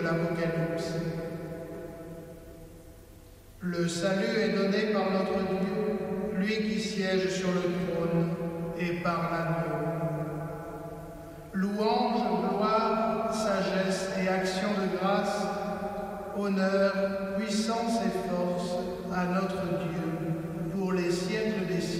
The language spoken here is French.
l'Apocalypse. Le salut est donné par notre Dieu, lui qui siège sur le trône, et par l'agneau. Louange, gloire, sagesse et action de grâce, honneur, puissance et force à notre Dieu, pour les siècles des siècles.